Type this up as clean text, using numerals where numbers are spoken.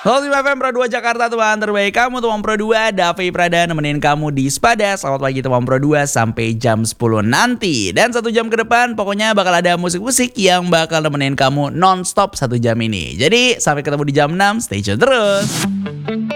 Halo Tim FM Pro 2 Jakarta, teman terbaik kamu teman Pro 2. Davi Prada nemenin kamu di Spada. Selamat pagi teman Pro 2 sampai jam 10 nanti. Dan 1 jam ke depan pokoknya bakal ada musik-musik yang bakal nemenin kamu non-stop 1 jam ini. Jadi sampai ketemu di jam 6, stay tune terus.